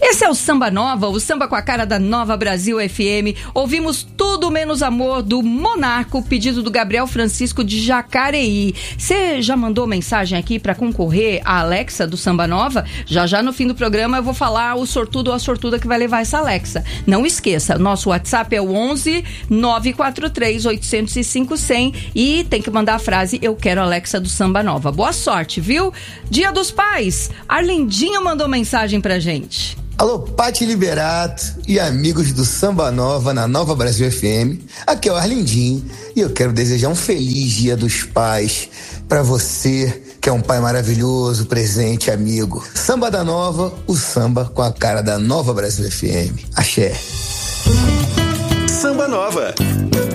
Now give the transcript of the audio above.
Esse é o Samba Nova, o samba com a cara da Nova Brasil FM. Ouvimos Tudo Menos Amor, do Monarco, pedido do Gabriel Francisco de Jacareí. Você já mandou mensagem aqui para concorrer à Alexa do Samba Nova? Já no fim do programa eu vou falar o sortudo ou a sortuda que vai levar essa Alexa. Não esqueça, nosso WhatsApp é o 11 943 805 100 e tem que mandar a frase "Eu quero a Alexa do Samba Nova". Boa sorte, viu? Dia dos Pais, Arlindinho mandou mensagem pra gente. Alô, Pati Liberato e amigos do Samba Nova na Nova Brasil FM. Aqui é o Arlindinho e eu quero desejar um feliz Dia dos Pais para você, que é um pai maravilhoso, presente, amigo. Samba da Nova, o samba com a cara da Nova Brasil FM. Axé. Samba Nova.